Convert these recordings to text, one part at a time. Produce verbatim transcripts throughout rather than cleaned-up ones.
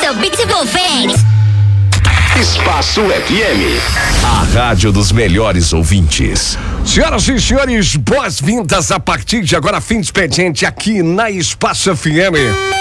So beautiful things. Espaço F M, a rádio dos melhores ouvintes. Senhoras e senhores, boas-vindas a partir de agora, fim de expediente aqui na Espaço F M.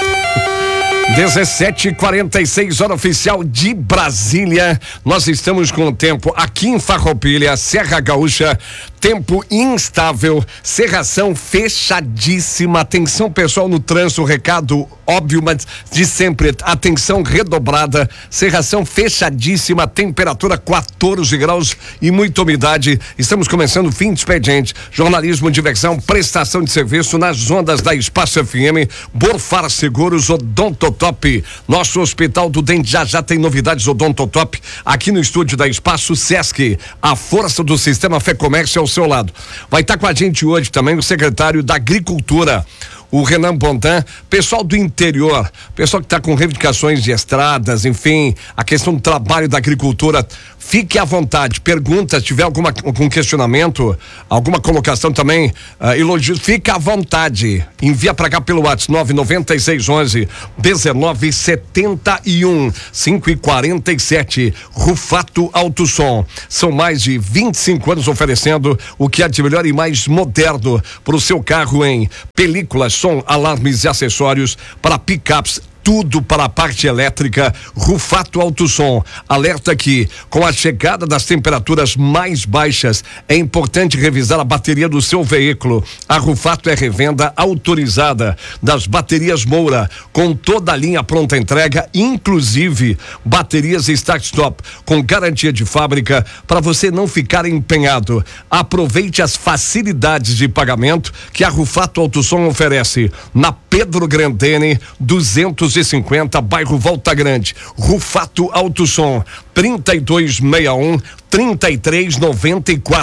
dezessete e quarenta e seis, hora oficial de Brasília. Nós estamos com o tempo aqui em Farroupilha, Serra Gaúcha. Tempo instável, cerração fechadíssima. Atenção, pessoal, no trânsito, recado óbvio, mas de sempre, atenção redobrada. Cerração fechadíssima, temperatura quatorze graus e muita umidade. Estamos começando o fim de expediente. Jornalismo, diversão, prestação de serviço nas ondas da Espaço F M. Borfar Seguros, Odontotop. Nosso Hospital do Dente já já tem novidades Odontotop aqui no estúdio da Espaço Sesc. A força do sistema Fé Comércio ao seu lado. Vai estar com a gente hoje também o secretário da Agricultura, o Renan Pontan, pessoal do interior, pessoal que está com reivindicações de estradas, enfim, a questão do trabalho da agricultura. Fique à vontade, pergunta, se tiver alguma, algum questionamento, alguma colocação também, uh, elogios, fique à vontade. Envia para cá pelo WhatsApp nove nove seis um um dezenove setenta e um cinco e quarenta e sete. Rufato Autosom. São mais de vinte e cinco anos oferecendo o que há de melhor e mais moderno para o seu carro em películas, som, alarmes e acessórios para picapes. Tudo para a parte elétrica. Rufato Autosom alerta que com a chegada das temperaturas mais baixas é importante revisar a bateria do seu veículo. A Rufato é revenda autorizada das baterias Moura, com toda a linha pronta entrega, inclusive baterias start-stop com garantia de fábrica para você não ficar empenhado. Aproveite as facilidades de pagamento que a Rufato Autosom oferece na Pedro Grandene duzentos e cinquenta, bairro Volta Grande. Rufato Autosom, trinta e dois sessenta e um, trinta e três noventa e quatro.